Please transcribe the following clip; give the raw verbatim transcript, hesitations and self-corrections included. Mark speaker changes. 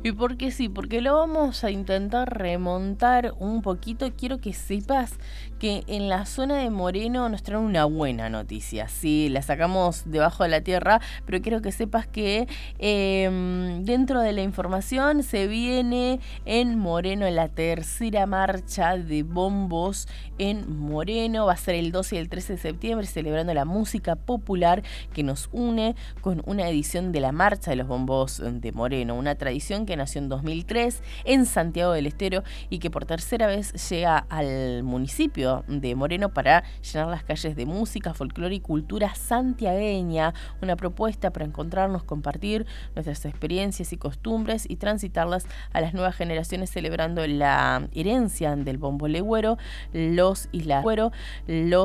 Speaker 1: Y porque sí, porque lo vamos a intentar remontar un poquito. Quiero que sepas que en la zona de Moreno nos traen una buena noticia. Sí, la sacamos debajo de la tierra, pero quiero que sepas que eh, dentro de la información se viene en Moreno la tercera marcha de bombos en Moreno. Va a ser el doce y el trece de septiembre, celebrando la música popular que nos une con una edición de la Marcha de los Bombos de Moreno, una tradición que nació en dos mil tres en Santiago del Estero y que por tercera vez llega al municipio de Moreno para llenar las calles de música, folclore y cultura santiagueña, una propuesta para encontrarnos, compartir nuestras experiencias y costumbres y transitarlas a las nuevas generaciones, celebrando la herencia del bombo legüero, los y las güero, los